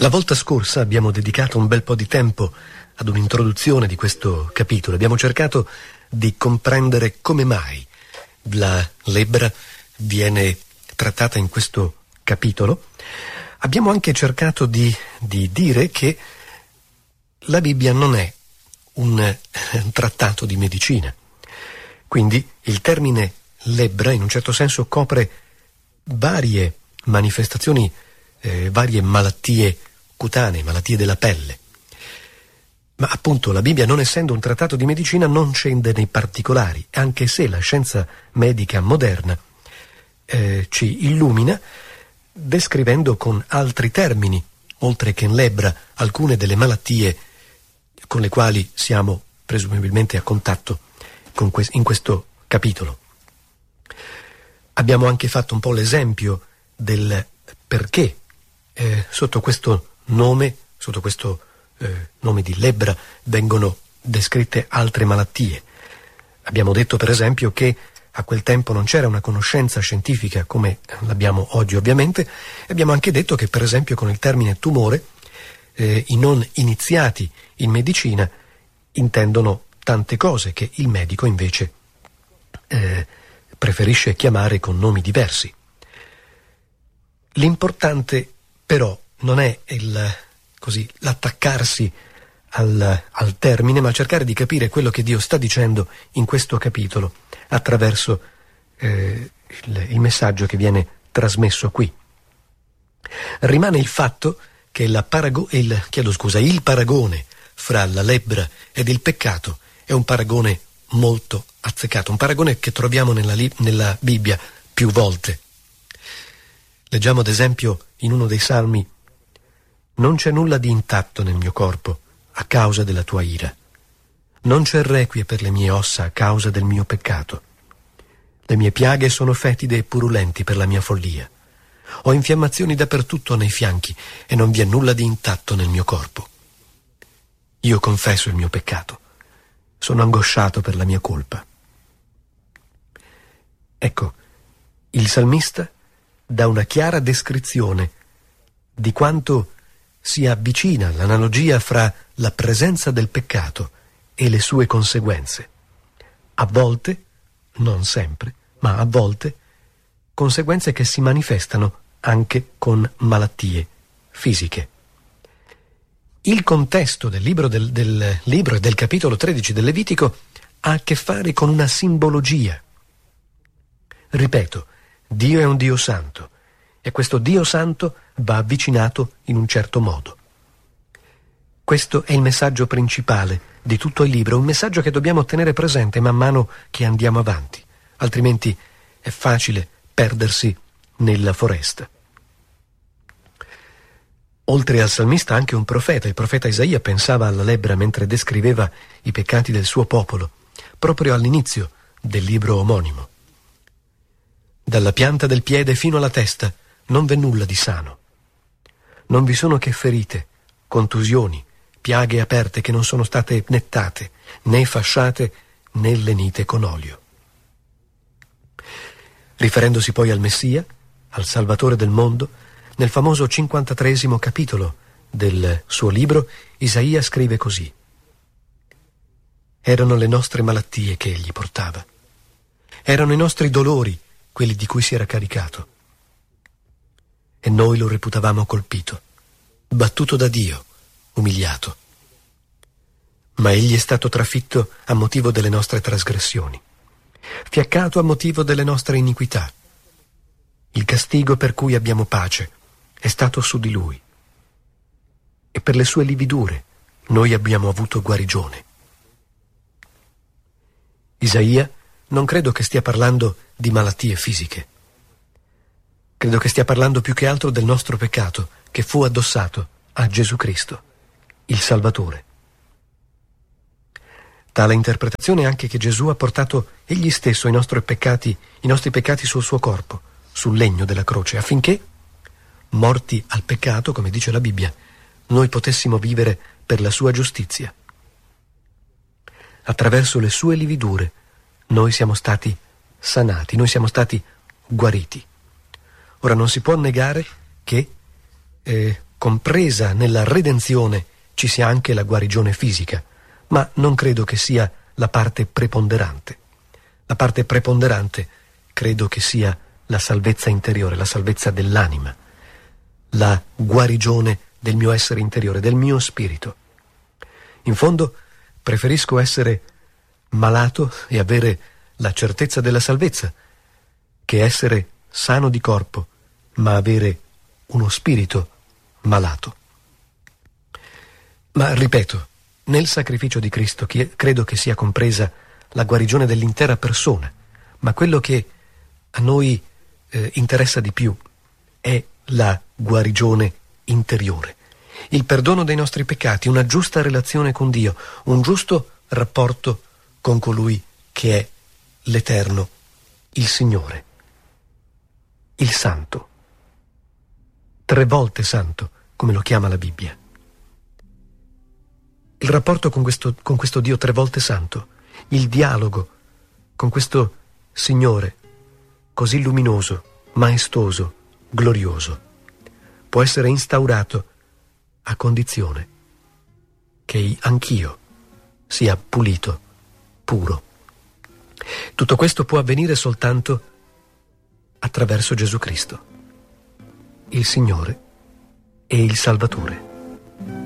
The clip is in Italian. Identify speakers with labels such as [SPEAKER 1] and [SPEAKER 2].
[SPEAKER 1] La volta scorsa abbiamo dedicato un bel po' di tempo ad un'introduzione di questo capitolo. Abbiamo cercato di comprendere come mai la lebbra viene trattata in questo capitolo. Abbiamo anche cercato di dire che la Bibbia non è un trattato di medicina. Quindi il termine lebbra in un certo senso copre varie manifestazioni, varie malattie cutanee, malattie della pelle. Ma appunto la Bibbia, non essendo un trattato di medicina, non scende nei particolari, anche se la scienza medica moderna ci illumina descrivendo con altri termini, oltre che in lebbra, alcune delle malattie con le quali siamo presumibilmente a contatto in questo capitolo. Abbiamo anche fatto un po' l'esempio del perché sotto questo nome di lebbra vengono descritte altre malattie. Abbiamo detto per esempio che a quel tempo non c'era una conoscenza scientifica come l'abbiamo oggi ovviamente. Abbiamo anche detto che per esempio con il termine tumore i non iniziati in medicina intendono tante cose che il medico invece preferisce chiamare con nomi diversi. L'importante però non è l'attaccarsi al termine, ma cercare di capire quello che Dio sta dicendo in questo capitolo attraverso il messaggio che viene trasmesso qui. Rimane il fatto che il paragone fra la lebbra ed il peccato è un paragone molto azzeccato, un paragone che troviamo nella Bibbia più volte. Leggiamo ad esempio in uno dei Salmi: «Non c'è nulla di intatto nel mio corpo a causa della tua ira. Non c'è requie per le mie ossa a causa del mio peccato. Le mie piaghe sono fetide e purulenti per la mia follia. Ho infiammazioni dappertutto nei fianchi e non vi è nulla di intatto nel mio corpo. Io confesso il mio peccato. Sono angosciato per la mia colpa». Ecco, il salmista dà una chiara descrizione di quanto sia vicina l'analogia fra la presenza del peccato e le sue conseguenze. A volte, non sempre, ma a volte, conseguenze che si manifestano anche con malattie fisiche. Il contesto del libro e del capitolo 13 del Levitico ha a che fare con una simbologia. Ripeto, Dio è un Dio santo e questo Dio santo va avvicinato in un certo modo. Questo è il messaggio principale di tutto il libro, un messaggio che dobbiamo tenere presente man mano che andiamo avanti, altrimenti è facile perdersi nella foresta. Oltre al salmista anche un profeta, il profeta Isaia, pensava alla lebbra mentre descriveva i peccati del suo popolo, proprio all'inizio del libro omonimo. Dalla pianta del piede fino alla testa non v'è nulla di sano. Non vi sono che ferite, contusioni, piaghe aperte che non sono state nettate, né fasciate, né lenite con olio. Riferendosi poi al Messia, al Salvatore del mondo, nel famoso 53° capitolo del suo libro, Isaia scrive così: «Erano le nostre malattie che egli portava. Erano i nostri dolori quelli di cui si era caricato. E noi lo reputavamo colpito, battuto da Dio, umiliato. Ma egli è stato trafitto a motivo delle nostre trasgressioni, fiaccato a motivo delle nostre iniquità. Il castigo per cui abbiamo pace è stato su di lui. E per le sue lividure noi abbiamo avuto guarigione». Isaia non credo che stia parlando di malattie fisiche. Credo che stia parlando più che altro del nostro peccato che fu addossato a Gesù Cristo, il Salvatore. Tale interpretazione è anche che Gesù ha portato egli stesso i nostri peccati sul suo corpo, sul legno della croce, affinché, morti al peccato, come dice la Bibbia, noi potessimo vivere per la sua giustizia. Attraverso le sue lividure noi siamo stati sanati, noi siamo stati guariti. Ora non si può negare che compresa nella redenzione ci sia anche la guarigione fisica, ma non credo che sia la parte preponderante. La parte preponderante credo che sia la salvezza interiore, la salvezza dell'anima, la guarigione del mio essere interiore, del mio spirito. In fondo preferisco essere malato e avere la certezza della salvezza che essere sano di corpo ma avere uno spirito malato. Ma ripeto, nel sacrificio di Cristo credo che sia compresa la guarigione dell'intera persona, ma quello che a noi interessa di più è la guarigione interiore, il perdono dei nostri peccati, una giusta relazione con Dio, un giusto rapporto con colui che è l'Eterno, il Signore, il Santo, 3 volte Santo, come lo chiama la Bibbia. Il rapporto con questo Dio 3 volte Santo, il dialogo con questo Signore così luminoso, maestoso, glorioso, può essere instaurato a condizione che anch'io sia pulito, puro. Tutto questo può avvenire soltanto attraverso Gesù Cristo, il Signore e il Salvatore.